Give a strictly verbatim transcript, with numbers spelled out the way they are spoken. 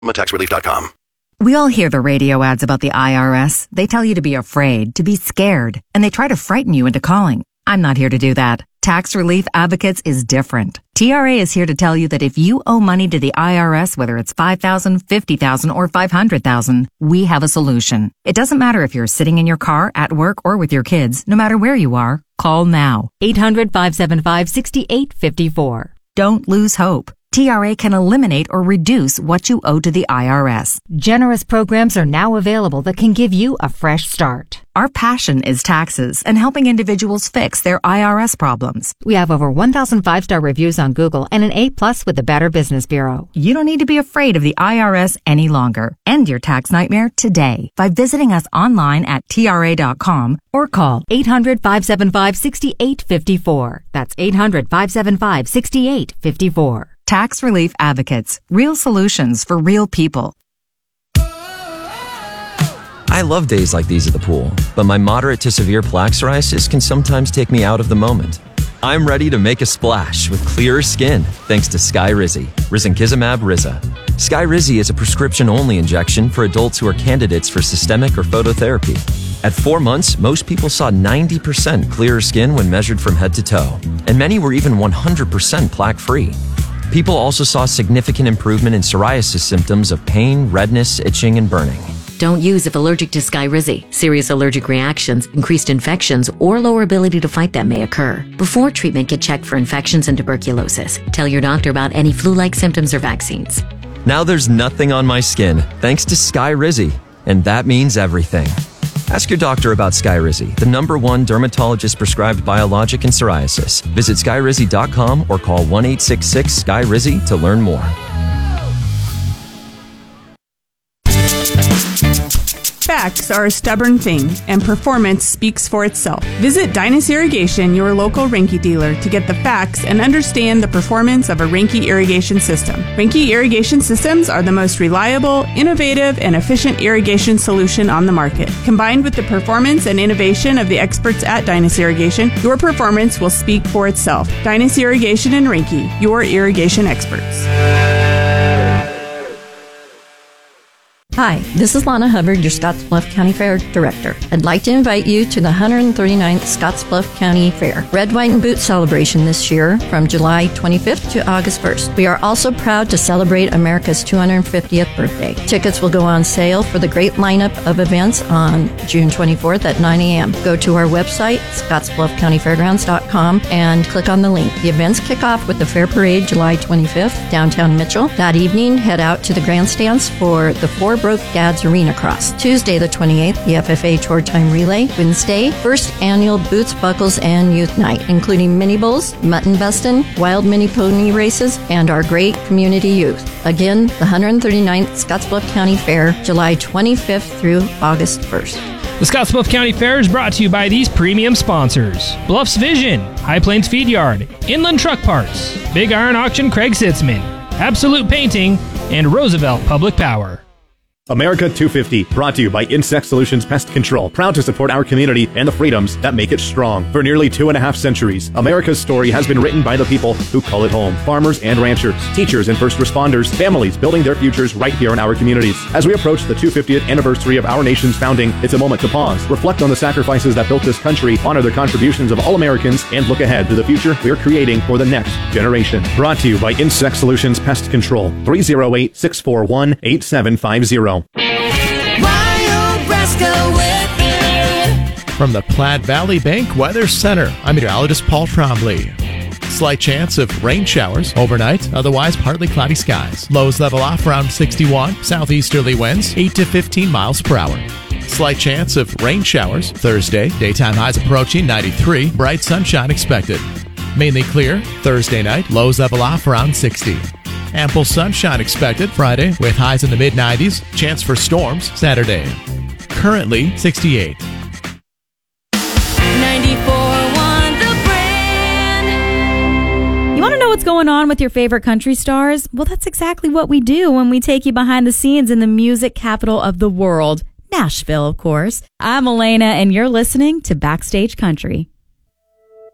tax relief dot com. We all hear the radio ads about the I R S. They tell you to be afraid, to be scared, and they try to frighten you into calling. I'm not here to do that. Tax Relief Advocates is different. T R A is here to tell you that if you owe money to the I R S, whether it's five thousand dollars, fifty thousand dollars, or five hundred thousand dollars, we have a solution. It doesn't matter if you're sitting in your car, at work, or with your kids. No matter where you are, call now. eight hundred, five seven five, six eight five four. Don't lose hope. T R A can eliminate or reduce what you owe to the I R S. Generous programs are now available that can give you a fresh start. Our passion is taxes and helping individuals fix their I R S problems. We have over one thousand five-star reviews on Google and an A plus with the Better Business Bureau. You don't need to be afraid of the I R S any longer. End your tax nightmare today by visiting us online at T R A dot com or call eight hundred, five seven five, six eight five four. That's eight hundred, five seven five, six eight five four. Tax Relief Advocates. Real solutions for real people. I love days like these at the pool, but my moderate to severe plaque psoriasis can sometimes take me out of the moment. I'm ready to make a splash with clearer skin thanks to Skyrizi, risankizumab Riza. Skyrizi is a prescription-only injection for adults who are candidates for systemic or phototherapy. At four months, most people saw ninety percent clearer skin when measured from head to toe, and many were even one hundred percent plaque-free. People also saw significant improvement in psoriasis symptoms of pain, redness, itching, and burning. Don't use if allergic to Skyrizi. Serious allergic reactions, increased infections, or lower ability to fight them may occur. Before treatment, get checked for infections and tuberculosis. Tell your doctor about any flu-like symptoms or vaccines. Now there's nothing on my skin, thanks to Skyrizi, and that means everything. Ask your doctor about Skyrizi, the number one dermatologist-prescribed biologic in psoriasis. Visit Skyrizi dot com or call one eight six six, S K Y R I Z Y to learn more. Facts are a stubborn thing, and performance speaks for itself. Visit Dynas Irrigation, your local Rinke dealer, to get the facts and understand the performance of a Rinke irrigation system. Rinke irrigation systems are the most reliable, innovative, and efficient irrigation solution on the market. Combined with the performance and innovation of the experts at Dynas Irrigation, your performance will speak for itself. Dynas Irrigation and Rinke, your irrigation experts. Hi, this is Lana Hubbard, your Scottsbluff County Fair Director. I'd like to invite you to the one hundred thirty-ninth Scottsbluff County Fair Red, White, and Boot celebration this year from July twenty-fifth to August first. We are also proud to celebrate America's two hundred fiftieth birthday. Tickets will go on sale for the great lineup of events on June twenty-fourth at nine a.m. Go to our website, scottsbluff county fairgrounds dot com, and click on the link. The events kick off with the Fair Parade July twenty-fifth, downtown Mitchell. That evening, head out to the grandstands for the four Broke Gads Arena Cross. Tuesday the twenty-eighth, the F F A Tour Time Relay. Wednesday, first annual Boots, Buckles, and Youth Night, including mini bowls, mutton bustin', wild mini pony races, and our great community youth. Again, the one hundred thirty-ninth Scottsbluff County Fair, July twenty-fifth through August first. The Scottsbluff County Fair is brought to you by these premium sponsors: Bluffs Vision, High Plains Feed Yard, Inland Truck Parts, Big Iron Auction Craig Sitzman, Absolute Painting, and Roosevelt Public Power. America two fifty, brought to you by Insect Solutions Pest Control, proud to support our community and the freedoms that make it strong. For nearly two and a half centuries, America's story has been written by the people who call it home. Farmers and ranchers, teachers and first responders, families building their futures right here in our communities. As we approach the two hundred fiftieth anniversary of our nation's founding, it's a moment to pause, reflect on the sacrifices that built this country, honor the contributions of all Americans, and look ahead to the future we're creating for the next generation. Brought to you by Insect Solutions Pest Control, three oh eight, six four one, eight seven five zero. From the Platte Valley Bank Weather Center, I'm meteorologist Paul Trombley. Slight chance of rain showers overnight, otherwise partly cloudy skies. Lows level off around sixty-one, southeasterly winds eight to fifteen miles per hour. Slight chance of rain showers Thursday, daytime highs approaching ninety-three, bright sunshine expected. Mainly clear Thursday night, lows level off around sixty. Ample sunshine expected Friday with highs in the mid nineties. Chance for storms Saturday. Currently sixty-eight. ninety-four one The Brand. You want to know what's going on with your favorite country stars? Well, that's exactly what we do when we take you behind the scenes in the music capital of the world, Nashville, of course. I'm Elena, and you're listening to Backstage Country.